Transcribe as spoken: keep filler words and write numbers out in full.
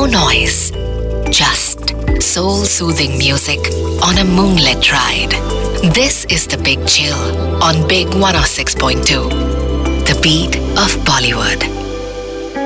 No noise, just soul-soothing music on a moonlit ride. This is The Big Chill on Big one oh six point two. The beat of Bollywood.